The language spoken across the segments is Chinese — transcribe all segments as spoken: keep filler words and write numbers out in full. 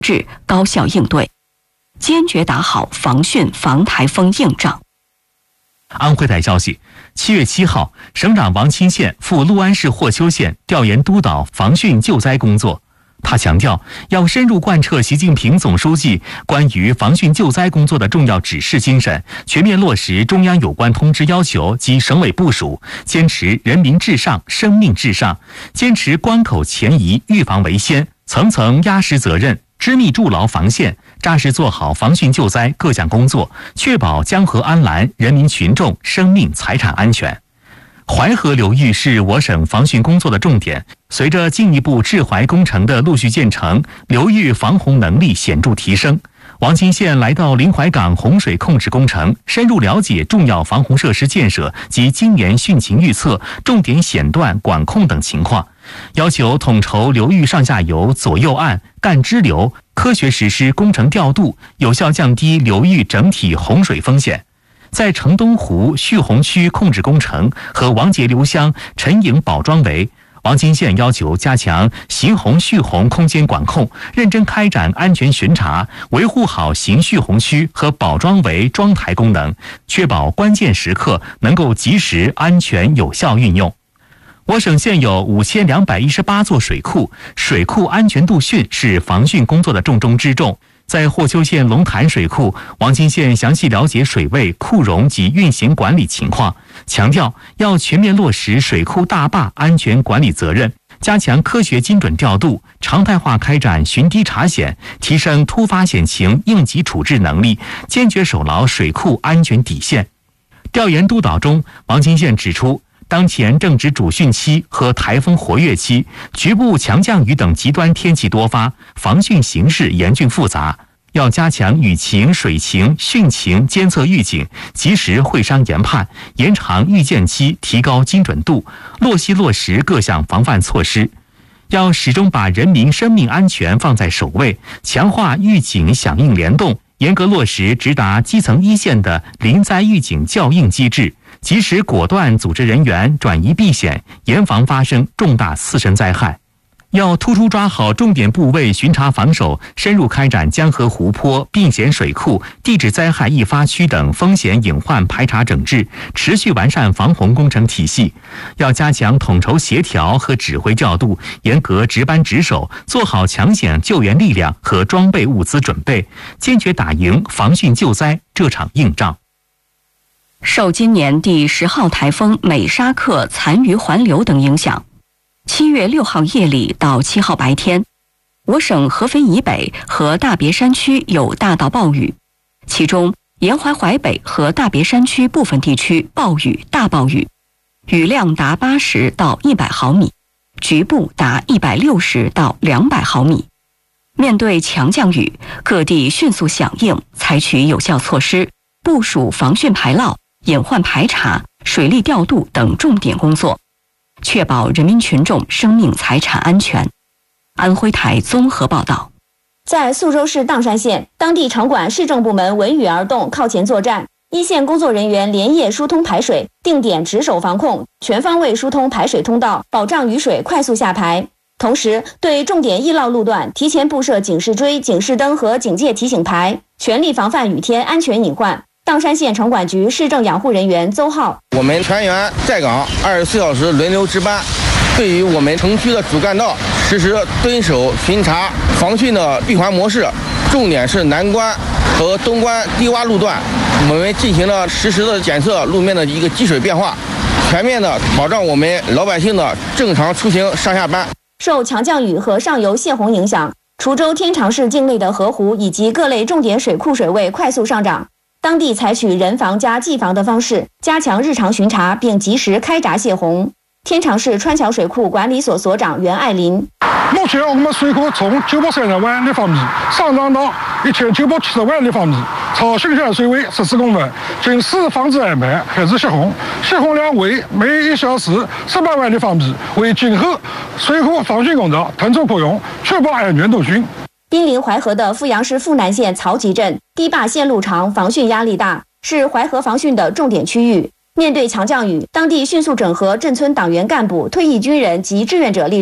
至高效应对，坚决打好防汛防台风硬仗。 安徽台消息，七月七号，省长王钦宪赴六安市霍邱县调研督导防汛救灾工作。他强调，要深入贯彻习近平总书记关于防汛救灾工作的重要指示精神，全面落实中央有关通知要求及省委部署，坚持人民至上、生命至上，坚持关口前移、预防为先，层层压实责任，织密筑牢防线，扎实做好防汛救灾各项工作，确保江河安澜，人民群众生命财产安全。淮河流域是我省防汛工作的重点，随着进一步治淮工程的陆续建成，流域防洪能力显著提升。王钦宪来到临淮港洪水控制工程，深入了解重要防洪设施建设及今年汛情预测、重点险段管控等情况，要求统筹流域上下游、左右岸、干支流，科学实施工程调度，有效降低流域整体洪水风险。在城东湖蓄洪区控制工程和王节流乡陈营宝庄围，王钦宪要求加强行洪蓄洪空间管控，认真开展安全巡查，维护好行蓄洪区和宝庄围庄台功能，确保关键时刻能够及时、安全、有效运用。我省现有五千两百一十八座水库，水库安全度汛是防汛工作的重中之重。在霍邱县龙潭水库，王钦宪详细了解水位、库容及运行管理情况，强调要全面落实水库大坝安全管理责任，加强科学精准调度，常态化开展巡堤查险，提升突发险情应急处置能力，坚决守牢水库安全底线。调研督导中，王钦宪指出，当前正值主汛期和台风活跃期，局部强降雨等极端天气多发，防汛形势严峻复杂，要加强雨情、水情、汛情监测预警，及时会商研判，延长预见期，提高精准度，落细落实各项防范措施。要始终把人民生命安全放在首位，强化预警响应联动，严格落实直达基层一线的临灾预警校应机制，及时果断组织人员转移避险，严防发生重大次生灾害。要突出抓好重点部位巡查防守，深入开展江河湖泊、并险水库、地质灾害易发区等风险隐患排查整治，持续完善防洪工程体系。要加强统筹协调和指挥调度，严格值班值守，做好抢险救援力量和装备物资准备，坚决打赢防汛救灾这场硬仗。 受今年第十号台风美沙克残余环流等影响，七月六号夜里到七号白天，我省合肥以北和大别山区有大到暴雨，其中沿淮淮北和大别山区部分地区暴雨大暴雨，雨量达八十到一百毫米，局部达一百六十到两百毫米。面对强降雨，各地迅速响应，采取有效措施，部署防汛排涝、隐患排查、水利调度等重点工作，确保人民群众生命财产安全。安徽台综合报道。 在宿州市砀山县，当地场馆市政部门闻雨而动，靠前作战，一线工作人员连夜疏通排水，定点值守防控，全方位疏通排水通道，保障雨水快速下排。同时，对重点易涝路段提前布设警示锥、警示灯和警戒提醒牌，全力防范雨天安全隐患。砀山县城管局市政养护人员邹浩： 我们全员在岗，二十四小时轮流值班，对于我们城区的主干道实施蹲守巡查防汛的闭环模式，重点是南关和东关低洼路段，我们进行了实时的检测路面的一个积水变化，全面的保障我们老百姓的正常出行上下班。 受强降雨和上游泄洪影响，滁州天长市境内的河湖以及各类重点水库水位快速上涨，当地采取人防加技防的方式，加强日常巡查，并及时开闸泄洪。天长市川桥水库管理所所长袁爱林： 目前我们水库从九百三十万立方米上涨到一千九百七十万立方米，超汛下水位十四公分，经市防治安排开始泄洪，泄洪量为每一小时十八万立方米，为今后水库防汛工作腾出扩容，确保安全度汛。 濒临淮河的阜阳市富南县曹集镇，堤坝线路长，防汛压力大，是淮河防汛的重点区域。面对强降雨，当地迅速整合镇村党员干部、退役军人及志愿者力量，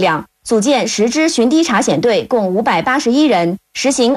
组建十支巡堤查险队，共五百八十一人，实行